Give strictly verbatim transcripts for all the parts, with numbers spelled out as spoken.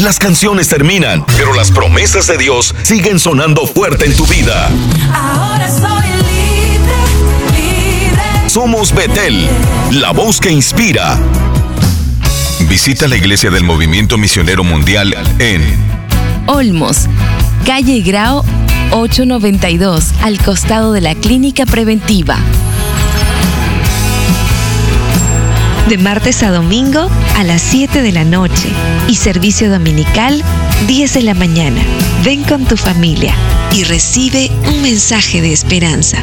Las canciones terminan, pero las promesas de Dios siguen sonando fuerte en tu vida. Ahora soy libre, libre. Somos Betel, la voz que inspira. Visita la iglesia del Movimiento Misionero Mundial en Olmos, calle Grao ochocientos noventa y dos, al costado de la Clínica Preventiva. De martes a domingo a las siete de la noche y servicio dominical diez de la mañana. Ven con tu familia y recibe un mensaje de esperanza.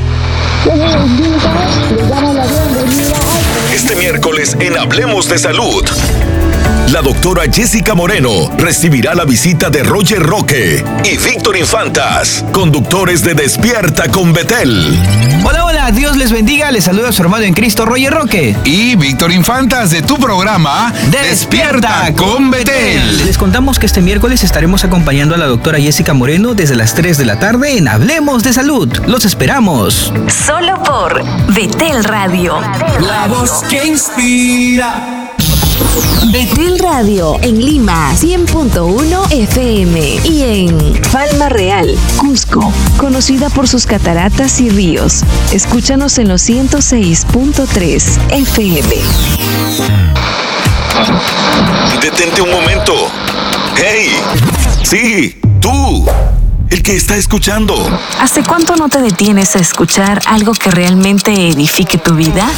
Este miércoles en Hablemos de Salud, la doctora Jessica Moreno recibirá la visita de Roger Roque y Víctor Infantas, conductores de Despierta con Betel. Hola, hola, Dios les bendiga, les saluda a su hermano en Cristo, Roger Roque. Y Víctor Infantas de tu programa Despierta con Betel. Les contamos que este miércoles estaremos acompañando a la doctora Jessica Moreno desde las tres de la tarde en Hablemos de Salud. Los esperamos. Solo por Betel Radio. La voz que inspira. Betel Radio en Lima cien punto uno F M y en Palma Real, Cusco, conocida por sus cataratas y ríos. Escúchanos en los ciento seis punto tres F M. Detente un momento. ¡Hey! Sí, tú, el que está escuchando. ¿Hace cuánto no te detienes a escuchar algo que realmente edifique tu vida?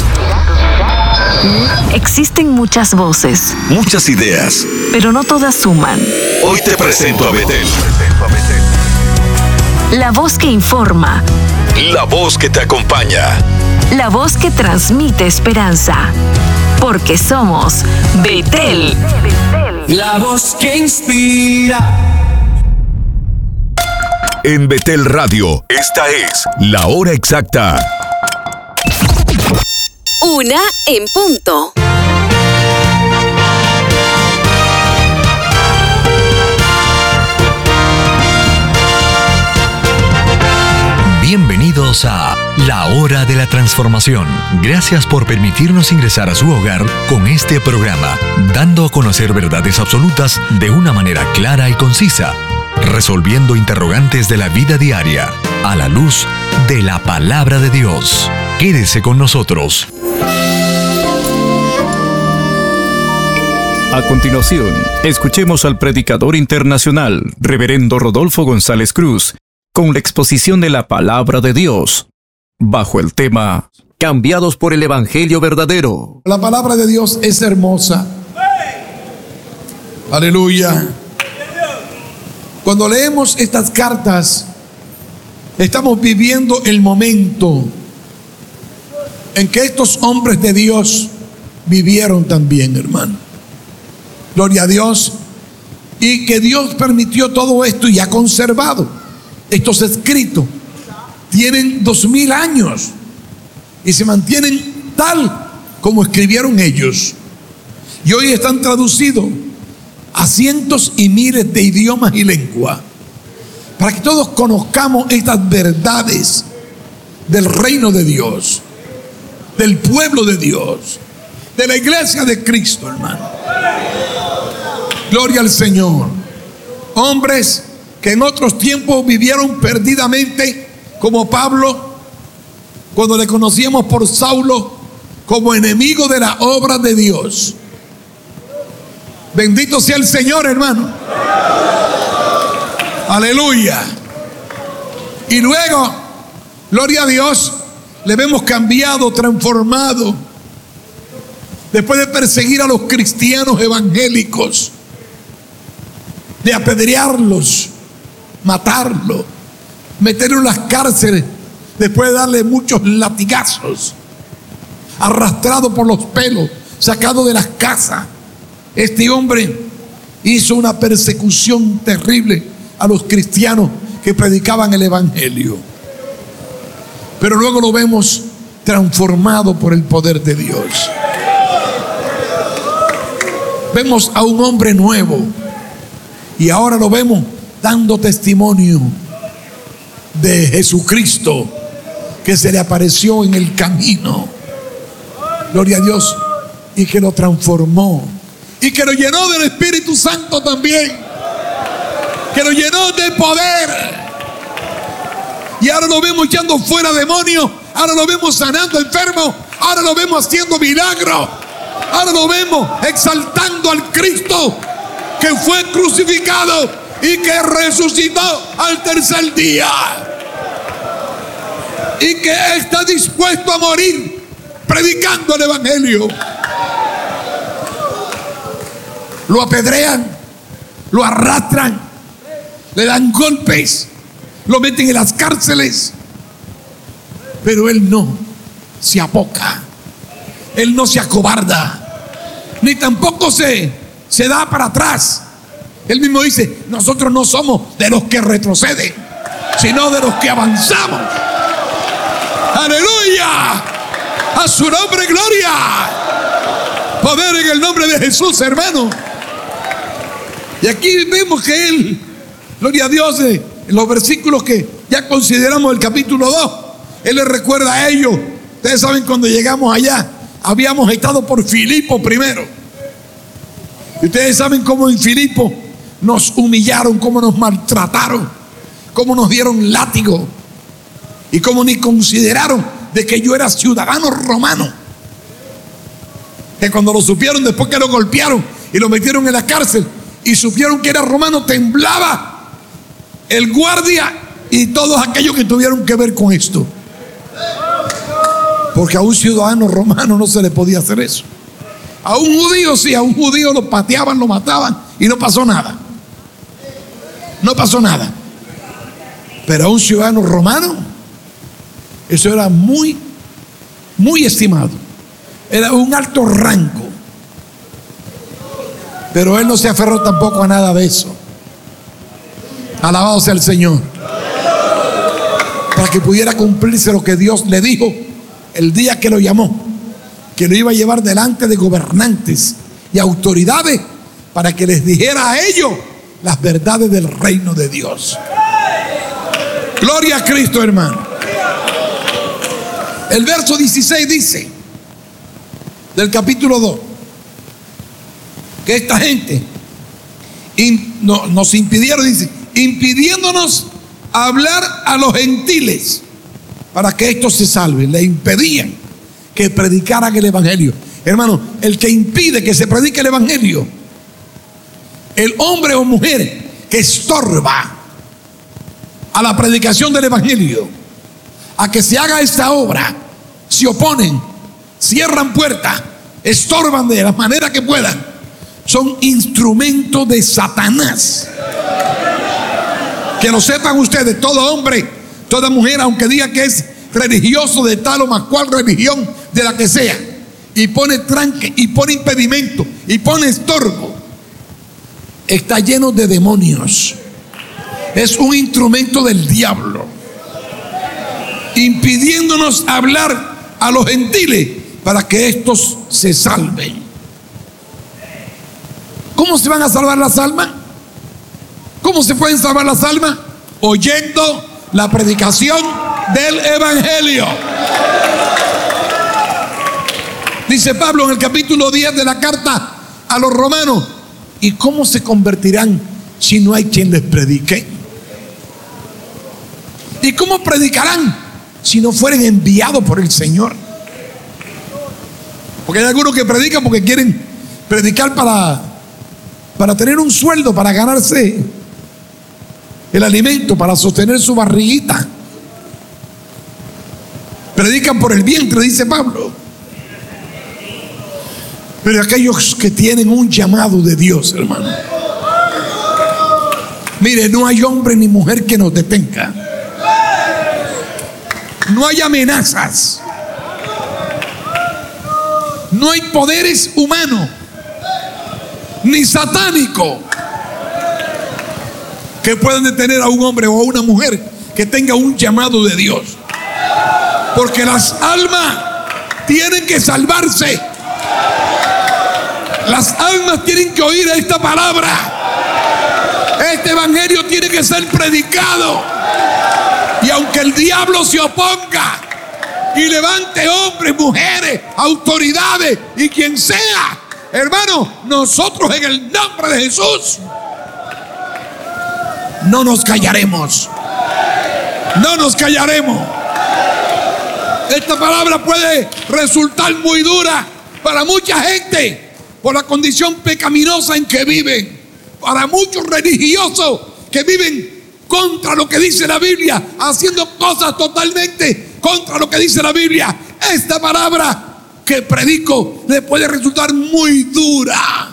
Existen muchas voces, muchas ideas, pero no todas suman. Hoy te presento a Betel. La voz que informa. La voz que te acompaña. La voz que transmite esperanza. Porque somos Betel. La voz que inspira. En Betel Radio, esta es la hora exacta. Una en punto. Bienvenidos a La Hora de la Transformación. Gracias por permitirnos ingresar a su hogar con este programa, dando a conocer verdades absolutas de una manera clara y concisa, resolviendo interrogantes de la vida diaria a la luz de la palabra de Dios. Quédese con nosotros. A continuación, escuchemos al predicador internacional, Reverendo Rodolfo González Cruz, con la exposición de la palabra de Dios, bajo el tema Cambiados por el Evangelio verdadero. La palabra de Dios es hermosa. Aleluya. Cuando leemos estas cartas, estamos viviendo el momento en que estos hombres de Dios vivieron también, hermano. Gloria a Dios. Y que Dios permitió todo esto y ha conservado estos escritos. Tienen dos mil años y se mantienen tal como escribieron ellos. Y hoy están traducidos a cientos y miles de idiomas y lenguas, para que todos conozcamos estas verdades del reino de Dios, del pueblo de Dios, de la iglesia de Cristo, hermano. Gloria al Señor. Hombres que en otros tiempos vivieron perdidamente, como Pablo, cuando le conocíamos por Saulo, como enemigo de la obra de Dios. Bendito sea el Señor, hermano. Aleluya. Y luego, gloria a Dios, le vemos cambiado, transformado. Después de perseguir a los cristianos evangélicos, de apedrearlos, matarlos, meterlos en las cárceles, después de darle muchos latigazos, arrastrado por los pelos, sacado de las casas. Este hombre hizo una persecución terrible a los cristianos que predicaban el evangelio. Pero luego lo vemos transformado por el poder de Dios. Vemos a un hombre nuevo y ahora lo vemos dando testimonio de Jesucristo que se le apareció en el camino. Gloria a Dios. Y que lo transformó y que nos llenó del Espíritu Santo también, que nos llenó de poder. Y ahora lo vemos echando fuera demonios, ahora lo vemos sanando enfermos, ahora lo vemos haciendo milagros, ahora lo vemos exaltando al Cristo que fue crucificado y que resucitó al tercer día y que está dispuesto a morir predicando el Evangelio. Lo apedrean, lo arrastran, le dan golpes, lo meten en las cárceles, pero él no se apoca, él no se acobarda, ni tampoco se, se da para atrás. Él mismo dice: nosotros no somos de los que retroceden, sino de los que avanzamos. ¡Aleluya! ¡A su nombre, gloria! Poder en el nombre de Jesús, hermano. Y aquí vemos que él, gloria a Dios, en los versículos que ya consideramos el capítulo dos, él les recuerda a ellos. Ustedes saben, cuando llegamos allá, habíamos estado por Filipo primero. Y ustedes saben cómo en Filipo nos humillaron, cómo nos maltrataron, cómo nos dieron látigo y cómo ni consideraron de que yo era ciudadano romano. Que cuando lo supieron, después que lo golpearon y lo metieron en la cárcel y supieron que era romano, temblaba el guardia y todos aquellos que tuvieron que ver con esto, porque a un ciudadano romano no se le podía hacer eso. A un judío sí, a un judío lo pateaban, lo mataban y no pasó nada. No pasó nada. Pero a un ciudadano romano, eso era muy, muy estimado. Era un alto rango. Pero él no se aferró tampoco a nada de eso. Alabado sea el Señor. Para que pudiera cumplirse lo que Dios le dijo el día que lo llamó, que lo iba a llevar delante de gobernantes y autoridades para que les dijera a ellos las verdades del reino de Dios. Gloria a Cristo, hermano. El verso dieciséis dice del capítulo dos que esta gente in, no, nos impidieron, dice, impidiéndonos hablar a los gentiles para que estos se salven. Le impedían que predicaran el Evangelio. Hermano, el que impide que se predique el Evangelio, el hombre o mujer que estorba a la predicación del Evangelio, a que se haga esta obra, se oponen, cierran puertas, estorban de la manera que puedan, son instrumentos de Satanás. Que lo sepan ustedes. Todo hombre, toda mujer, aunque diga que es religioso de tal o más cual religión, de la que sea, y pone tranque, y pone impedimento, y pone estorbo, está lleno de demonios. Es un instrumento del diablo, impidiéndonos hablar a los gentiles para que estos se salven. ¿Cómo se van a salvar las almas? ¿Cómo se pueden salvar las almas? Oyendo la predicación del Evangelio. Dice Pablo en el capítulo diez de la carta a los romanos: ¿y cómo se convertirán si no hay quien les predique? ¿Y cómo predicarán si no fueren enviados por el Señor? Porque hay algunos que predican porque quieren predicar para, para tener un sueldo, para ganarse el alimento, para sostener su barriguita. Predican por el vientre, dice Pablo. Pero aquellos que tienen un llamado de Dios, hermano, mire, no hay hombre ni mujer que nos detenga. No hay amenazas. No hay poderes humanos ni satánicos que puedan detener a un hombre o a una mujer que tenga un llamado de Dios. Porque las almas tienen que salvarse. Las almas tienen que oír esta palabra. Este evangelio tiene que ser predicado. Y aunque el diablo se oponga y levante hombres, mujeres, autoridades y quien sea Hermano, nosotros en el nombre de Jesús no nos callaremos. No nos callaremos. Esta palabra puede resultar muy dura para mucha gente por la condición pecaminosa en que viven. Para muchos religiosos que viven contra lo que dice la Biblia, haciendo cosas totalmente contra lo que dice la Biblia. Esta palabra que predico le puede resultar muy dura.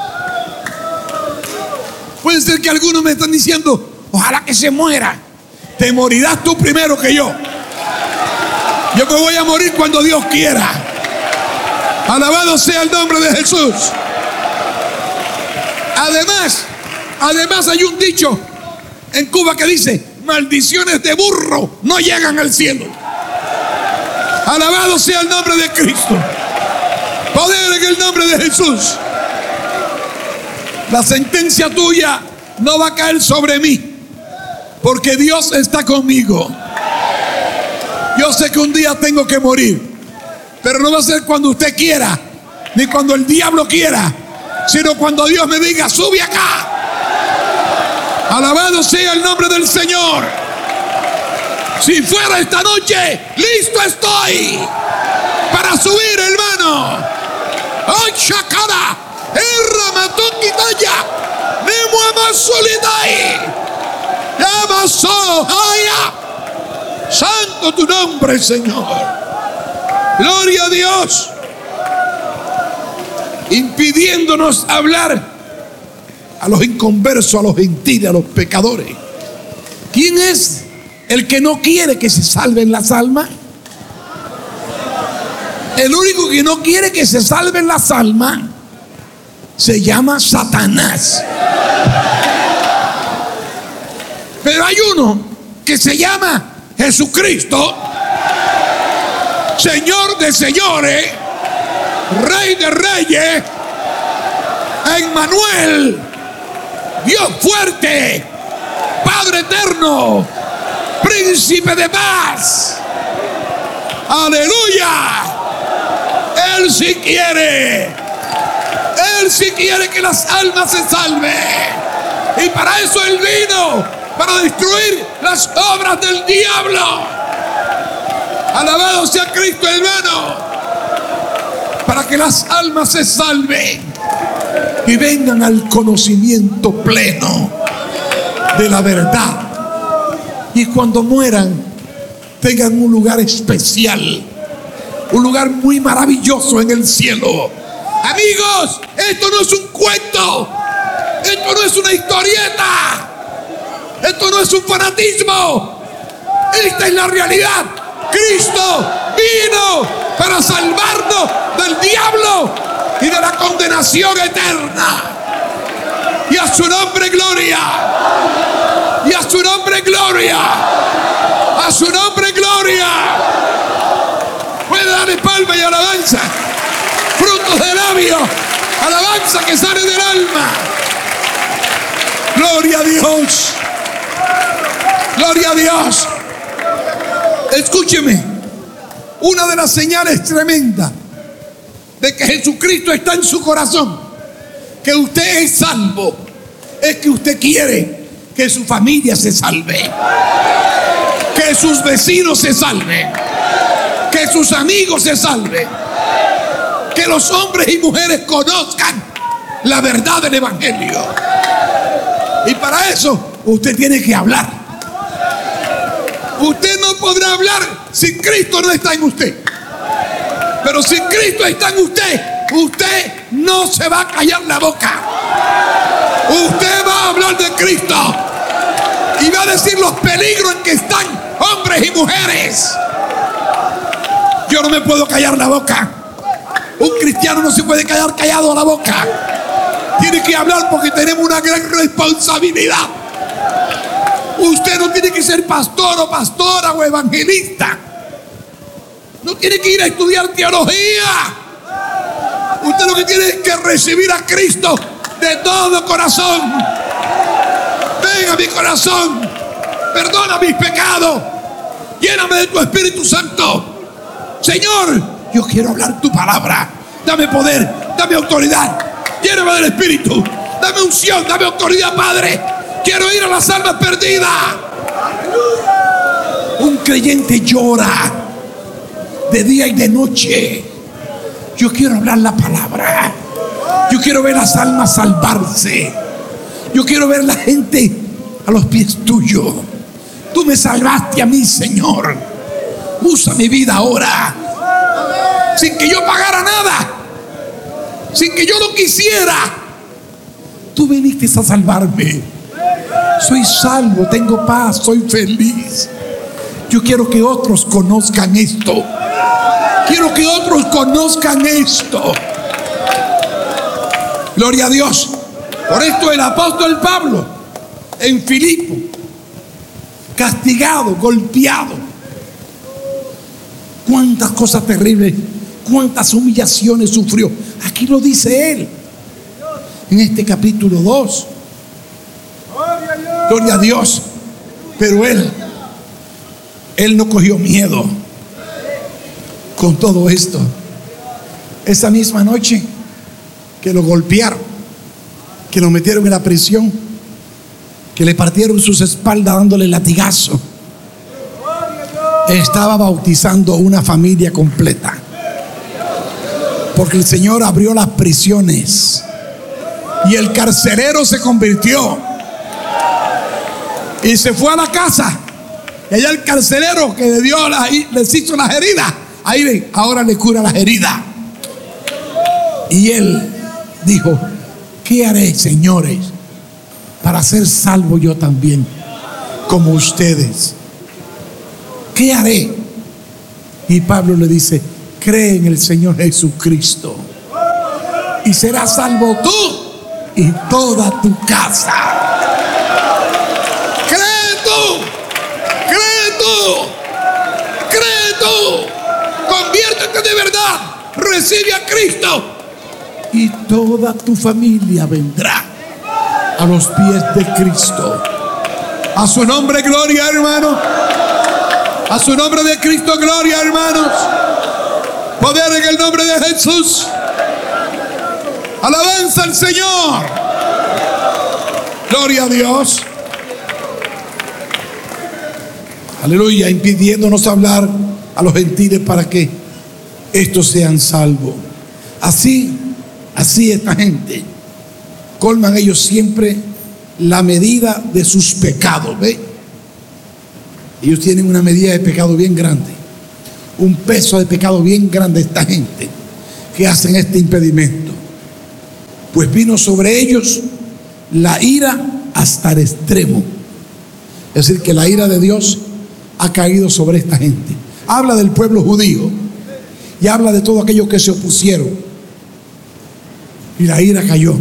Puede ser que algunos me están diciendo, ojalá que se muera. Te morirás tú primero que yo. Yo me voy a morir cuando Dios quiera. Alabado sea el nombre de Jesús. Además, además hay un dicho en Cuba que dice, maldiciones de burro no llegan al cielo. Alabado sea el nombre de Cristo. Poder en el nombre de Jesús. La sentencia tuya no va a caer sobre mí, porque Dios está conmigo. Yo sé que un día tengo que morir, pero no va a ser cuando usted quiera, ni cuando el diablo quiera, sino cuando Dios me diga, sube acá. Alabado sea el nombre del Señor. Si fuera esta noche, listo estoy para subir, hermano. ¡Ay, chacada! ¡Erra matokitaya! ¡Nemo amasolidai! ¡Yamaso! ¡Aya! Santo tu nombre, Señor. Gloria a Dios. Impidiéndonos hablar a los inconversos, a los gentiles, a los pecadores. ¿Quién es el que no quiere que se salven las almas? El único que no quiere que se salven las almas se llama Satanás. Pero hay uno que se llama Jesucristo, Señor de señores, Rey de reyes, Emmanuel, Dios fuerte, Padre eterno, Príncipe de paz. Aleluya. Él sí quiere, Él sí quiere que las almas se salven. Y para eso Él vino, para destruir las obras del diablo. Alabado sea Cristo, hermano. Para que las almas se salven y vengan al conocimiento pleno de la verdad. Y cuando mueran, tengan un lugar especial, un lugar muy maravilloso en el cielo. Amigos, esto no es un cuento, esto no es una historieta, esto no es un fanatismo, esta es la realidad. Cristo vino para salvarnos del diablo y de la condenación eterna. Y a su nombre gloria, y a su nombre gloria, a su nombre gloria. Puede darle palma y alabanza, frutos de labio, alabanza que sale del alma. Gloria a Dios, gloria a Dios. Escúcheme, una de las señales tremendas de que Jesucristo está en su corazón, que usted es salvo, es que usted quiere que su familia se salve, que sus vecinos se salven, que sus amigos se salven, que los hombres y mujeres conozcan la verdad del Evangelio. Y para eso usted tiene que hablar. Usted no podrá hablar si Cristo no está en usted. Pero si Cristo está en usted, usted no se va a callar la boca. Usted va a hablar de Cristo y va a decir los peligros en que están hombres y mujeres. Yo no me puedo callar la boca. Un cristiano no se puede callar callado la boca. Tiene que hablar porque tenemos una gran responsabilidad. Usted no tiene que ser pastor o pastora o evangelista. No tiene que ir a estudiar teología. Usted lo que tiene es que recibir a Cristo de todo corazón. Ven a mi corazón, perdona mis pecados, lléname de tu Espíritu Santo. Señor, yo quiero hablar tu palabra. dame poder, dame autoridad. Lléname del Espíritu, dame unción, dame autoridad, Padre. Quiero ir a las almas perdidas. Un creyente llora de día y de noche. Yo quiero hablar la palabra. Yo quiero ver las almas salvarse. Yo quiero ver la gente a los pies tuyos. Tú me salvaste a mí, Señor. Usa mi vida ahora, sin que yo pagara nada, sin que yo lo quisiera. Tú viniste a salvarme. Soy salvo, tengo paz, soy feliz. Yo quiero que otros conozcan esto. Quiero que otros conozcan esto. Gloria a Dios. Por esto el apóstol Pablo en Filipo, castigado, golpeado, cuántas cosas terribles, cuántas humillaciones sufrió. Aquí lo dice él en este capítulo dos. Gloria a Dios. Pero él Él no cogió miedo con todo esto. Esa misma noche que lo golpearon, que lo metieron en la prisión, que le partieron sus espaldas dándole latigazo, estaba bautizando una familia completa, porque el Señor abrió las prisiones y el carcelero se convirtió y se fue a la casa. Y allá el carcelero que le dio la, les hizo las heridas, ahí ven, ahora le cura las heridas. Y él dijo: ¿qué haré, señores, para ser salvo yo también, como ustedes? ¿Qué haré? Y Pablo le dice: cree en el Señor Jesucristo y serás salvo tú y toda tu casa. Cree tú, cree tú, cree tú, conviértete de verdad, recibe a Cristo y toda tu familia vendrá a los pies de Cristo. A su nombre, gloria, hermano. A su nombre de Cristo, gloria, hermanos. Poder en el nombre de Jesús. Alabanza al Señor. Gloria a Dios. Aleluya. Impidiéndonos hablar a los gentiles para que estos sean salvos. Así, así esta gente colman ellos siempre la medida de sus pecados. ¿Ve? Ellos tienen una medida de pecado bien grande, un peso de pecado bien grande esta gente que hacen este impedimento. Pues vino sobre ellos la ira hasta el extremo. Es decir, que la ira de Dios ha caído sobre esta gente. Habla del pueblo judío y habla de todos aquellos que se opusieron. Y la ira cayó.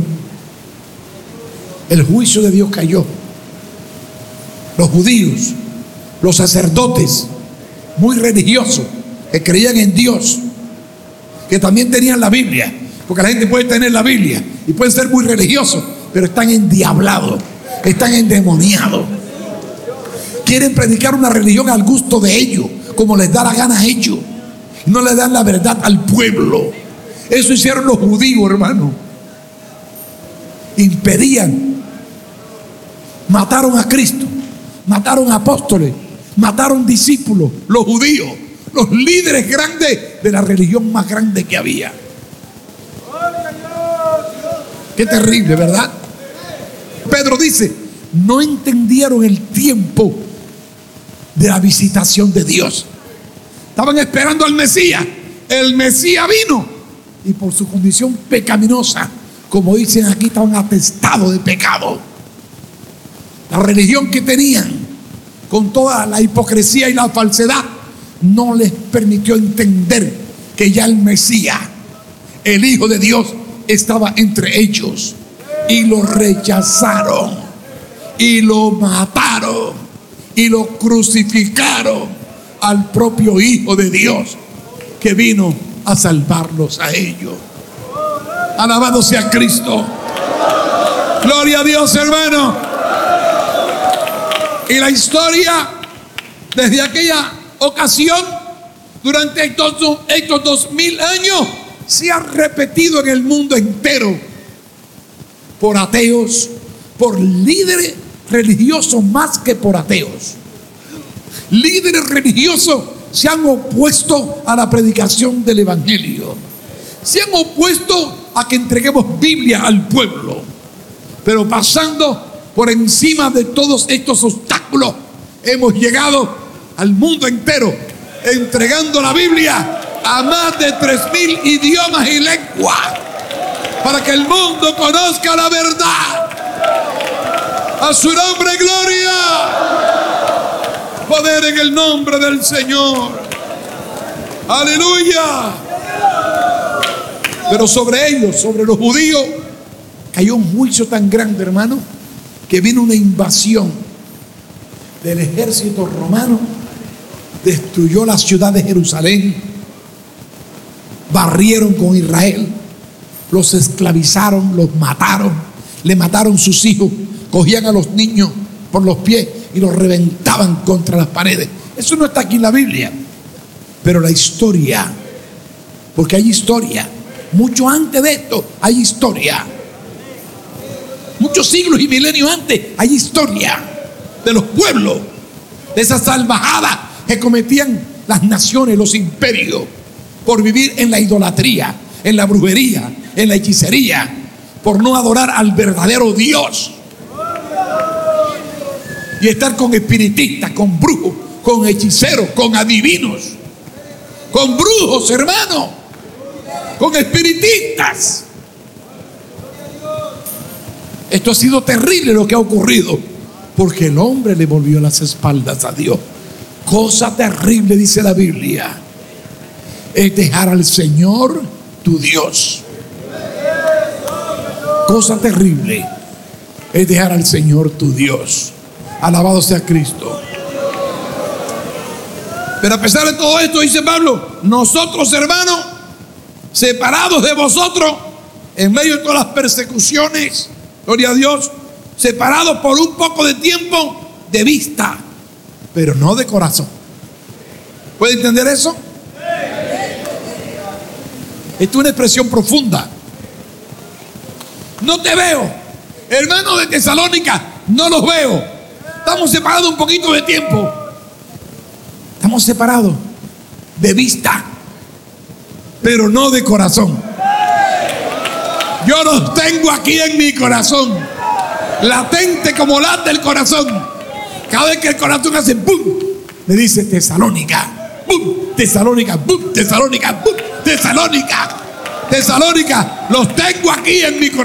El juicio de Dios cayó. Los judíos, los sacerdotes muy religiosos que creían en Dios, que también tenían la Biblia, porque la gente puede tener la Biblia y puede ser muy religiosos, pero están endiablados, están endemoniados. Quieren predicar una religión al gusto de ellos, como les da la gana a ellos. No le dan la verdad al pueblo. Eso hicieron los judíos, hermano. Impedían. Mataron a Cristo, mataron a apóstoles, mataron discípulos, los judíos, los líderes grandes de la religión más grande que había. Qué terrible, ¿verdad? Pedro dice: no entendieron el tiempo de la visitación de Dios. Estaban esperando al Mesías. El Mesías vino y por su condición pecaminosa, como dicen aquí, estaban atestados de pecado. La religión que tenían, con toda la hipocresía y la falsedad, no les permitió entender que ya el Mesías, el Hijo de Dios, estaba entre ellos. Y lo rechazaron y lo mataron y lo crucificaron al propio Hijo de Dios, que vino a salvarlos a ellos. Alabado sea Cristo. Gloria a Dios, hermano. Y la historia, desde aquella ocasión, durante estos, estos dos mil años, se ha repetido en el mundo entero por ateos, por líderes religiosos más que por ateos. Líderes religiosos se han opuesto a la predicación del evangelio. Se han opuesto a que entreguemos Biblia al pueblo. Pero pasando por encima de todos estos obstáculos, hemos llegado al mundo entero, entregando la Biblia a más de tres mil idiomas y lenguas, para que el mundo conozca la verdad. A su nombre, gloria. Poder en el nombre del Señor. Aleluya. Pero sobre ellos, sobre los judíos, cayó un juicio tan grande, hermano, que vino una invasión del ejército romano, destruyó la ciudad de Jerusalén, barrieron con Israel, los esclavizaron, los mataron, le mataron sus hijos, cogían a los niños por los pies y los reventaban contra las paredes. Eso no está aquí en la Biblia, pero la historia, porque hay historia, mucho antes de esto hay historia, muchos siglos y milenios antes hay historia de los pueblos, de esas salvajadas que cometían las naciones, los imperios, por vivir en la idolatría, en la brujería, en la hechicería, por no adorar al verdadero Dios y estar con espiritistas, con brujos, con hechiceros, con adivinos, con brujos, hermano, con espiritistas. Esto ha sido terrible lo que ha ocurrido, porque el hombre le volvió las espaldas a Dios. Cosa terrible, dice la Biblia, es dejar al Señor tu Dios. Cosa terrible es dejar al Señor tu Dios. Alabado sea Cristo. Pero a pesar de todo esto, dice Pablo, nosotros, hermanos, separados de vosotros, en medio de todas las persecuciones, gloria a Dios, separados por un poco de tiempo de vista, pero no de corazón. ¿Puede entender eso? Esto es una expresión profunda. No te veo, hermano de Tesalónica, no los veo. Estamos separados un poquito de tiempo. Estamos separados de vista, pero no de corazón. Yo los tengo aquí en mi corazón, latente como late el corazón. Cada vez que el corazón hace ¡pum!, me dice Tesalónica, ¡pum!, Tesalónica, ¡pum!, Tesalónica, ¡pum!, Tesalónica, Tesalónica. Los tengo aquí en mi corazón.